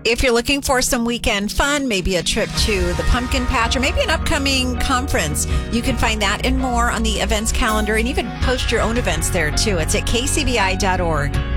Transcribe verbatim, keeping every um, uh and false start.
If you're looking for some weekend fun, maybe a trip to the pumpkin patch or maybe an upcoming conference, you can find that and more on the events calendar and even post your own events there too. It's at k c b i dot org.